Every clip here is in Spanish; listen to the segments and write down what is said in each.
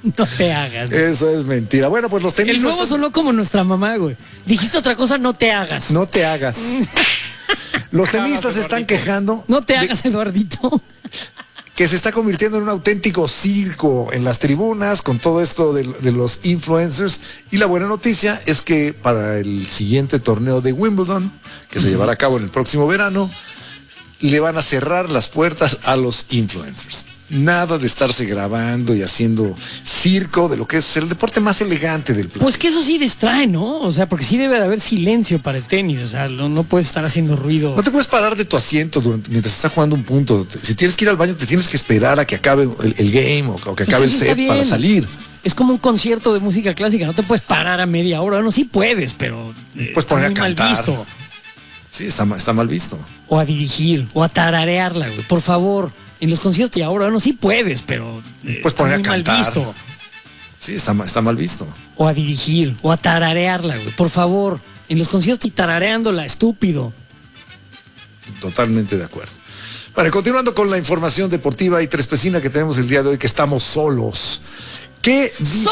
No te hagas. Eso es mentira. Bueno, pues los tenistas... El nuevo sonó como nuestra mamá, güey. Dijiste otra cosa, no te hagas. No te hagas. Los tenistas se están quejando. No te hagas, Eduardito. Que se está convirtiendo en un auténtico circo en las tribunas con todo esto de los influencers. Y la buena noticia es que para el siguiente torneo de Wimbledon, que se llevará a cabo en el próximo verano, le van a cerrar las puertas a los influencers. Nada de estarse grabando y haciendo circo de lo que es el deporte más elegante del planeta. Pues que eso sí distrae, ¿no? O sea, porque sí debe de haber silencio para el tenis. O sea, no puedes estar haciendo ruido. No te puedes parar de tu asiento mientras está jugando un punto. Si tienes que ir al baño, te tienes que esperar a que acabe el game o que acabe Pues el eso está set para bien. salir. Es como un concierto de música clásica. No te puedes parar a media hora. No, sí puedes, pero Puedes está poner a muy mal cantar. visto. Sí, está mal visto. O a dirigir, o a tararearla, güey. Por favor. En los conciertos y ahora no, sí puedes, pero Puedes está poner muy a mal cantar. visto. Sí, está mal visto. O a dirigir, o a tararearla, güey. Por favor. En los conciertos y tarareándola, estúpido. Totalmente de acuerdo. Bueno, continuando con la información deportiva y trespecina que tenemos el día de hoy, que estamos solos. ¿Qué dice?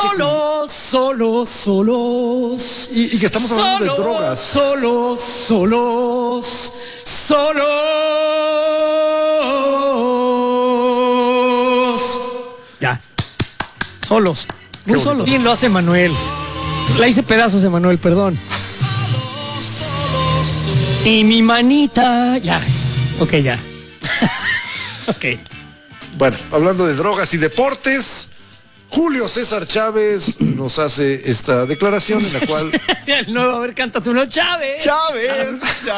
Solos. Y que estamos hablando de drogas. Ya. Solos. Muy bonito. solos. Bien lo hace Manuel. La hice pedazos, Emanuel, perdón. Y mi manita. Ya. Ok, ya. Ok. Bueno, hablando de drogas y deportes, Julio César Chávez nos hace esta declaración en la cual... El nuevo, a ver, cántate uno, Chávez. Chávez.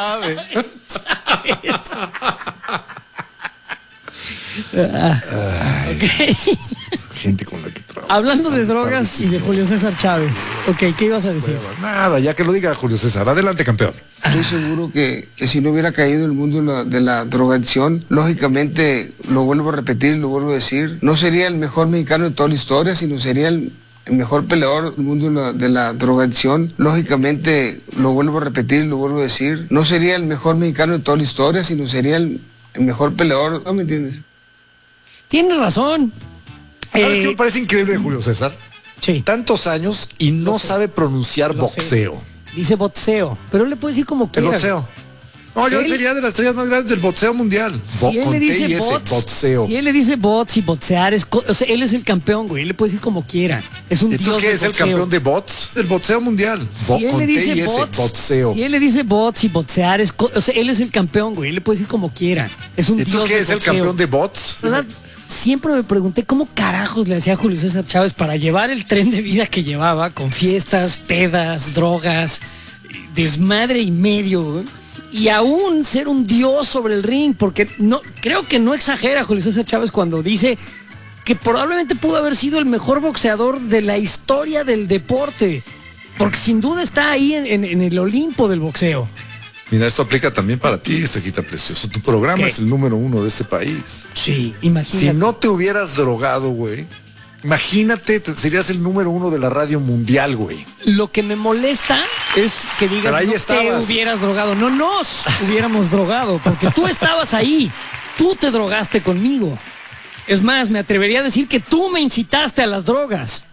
Ok. Gente con la que trabajo. Hablando de drogas y de Julio César Chávez. Ok, ¿qué ibas a decir? Nada, ya que lo diga Julio César. Adelante, campeón. Estoy seguro que si no hubiera caído en el mundo de la drogadicción, lógicamente, lo vuelvo a repetir, lo vuelvo a decir, no sería el mejor mexicano de toda la historia, sino sería el mejor peleador del mundo de la drogadicción. Lógicamente, lo vuelvo a repetir, lo vuelvo a decir, no sería el mejor mexicano de toda la historia, sino sería el mejor peleador. ¿No me entiendes? Tienes razón. ¿Sabes qué me parece increíble de Julio César? Sí. Tantos años y no sabe pronunciar Lo sé. boxeo. Dice boxeo, pero le puedes decir como El quiera. boxeo. No, yo Él- sería de las estrellas más grandes del boxeo mundial. Si él le dice boxeo. si él le dice bots y boxear, o sea, él es el campeón, güey. Él le puede decir como quiera. Es un dios ¿Entonces qué del es el boxeo. campeón de bots? Del boxeo mundial. Si él le dice bots, boxeo. si él le dice bots y boxear, o sea, él es el campeón, güey. Él le puede decir como quiera. Es un dios ¿Entonces qué del es el boxeo. campeón de bots? ¿Verdad? Siempre me pregunté cómo carajos le hacía Julio César Chávez para llevar el tren de vida que llevaba con fiestas, pedas, drogas, desmadre y medio, güey, y aún ser un dios sobre el ring, porque no creo que no exagera Julio César Chávez cuando dice que probablemente pudo haber sido el mejor boxeador de la historia del deporte, porque sin duda está ahí en el Olimpo del boxeo. Mira, esto aplica también para ti, Estequita Precioso. Tu programa ¿Qué? es el número 1 de este país. Sí, Si imagínate. no te hubieras drogado, güey, imagínate, serías el número 1 de la radio mundial, güey. Lo que me molesta es que digas Pero ahí no estabas. te hubieras drogado. No nos hubiéramos drogado, porque tú estabas ahí. Tú te drogaste conmigo. Es más, me atrevería a decir que tú me incitaste a las drogas.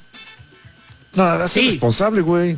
No, hazte Sí. responsable, güey.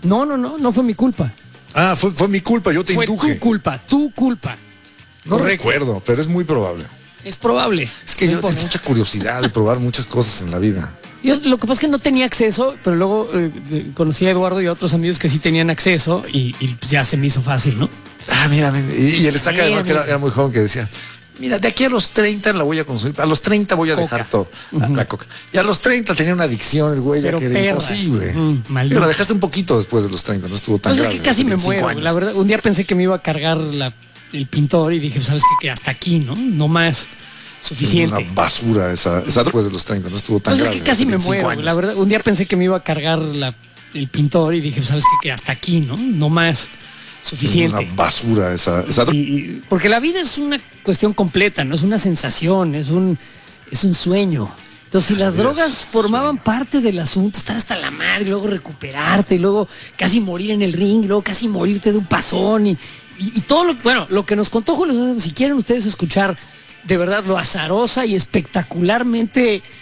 No fue mi culpa. Ah, fue mi culpa, yo te Fue induje. tu culpa. No Correcto. recuerdo, pero es muy probable. Es probable. Es que No yo importa. tengo mucha curiosidad de probar muchas cosas en la vida. Lo que pasa es que no tenía acceso, pero luego conocí a Eduardo y a otros amigos que sí tenían acceso y pues ya se me hizo fácil, ¿no? Ah, mira, y el estaca Sí, además que amigo. era muy joven que decía, mira, de aquí a los 30 la voy a consumir, a los 30 voy a Coca. dejar todo, la coca. Y a los 30 tenía una adicción el güey, ya Pero que era perra. imposible. Maldito. Pero la dejaste un poquito después de los 30, no estuvo tan Pues es grave. que casi me 25 muero, años. la verdad. Un día pensé que me iba a cargar el pintor y dije, pues, ¿sabes qué? Que hasta aquí, ¿no? No más. Suficiente. Una basura esa después de los 30, no estuvo tan Pues es grave. que casi me 25 muero, años. la verdad. Un día pensé que me iba a cargar el pintor y dije, pues, ¿sabes qué? Que hasta aquí, ¿no? No más. Suficiente. Una basura esa Porque la vida es una cuestión completa, no es una sensación, es un sueño. Entonces, si las vida drogas es formaban parte del asunto, estar hasta la madre, luego recuperarte, y luego casi morir en el ring, luego casi morirte de un pasón y todo lo que nos contó Julio César, si quieren ustedes escuchar de verdad lo azarosa y espectacularmente